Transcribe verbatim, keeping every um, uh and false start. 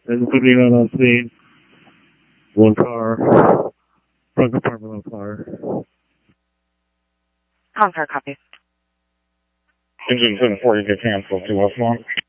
There's somebody out on scene. One car. Front compartment on fire. Concord, copy. Engine seven four, you get canceled to Westmont.